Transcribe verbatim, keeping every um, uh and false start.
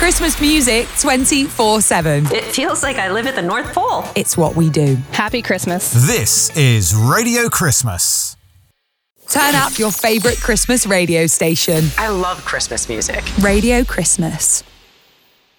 Christmas music twenty-four seven. It feels like I live at the North Pole. It's what we do. Happy Christmas. This is Radio Christmas. Turn up your favourite Christmas radio station. I love Christmas music. Radio Christmas.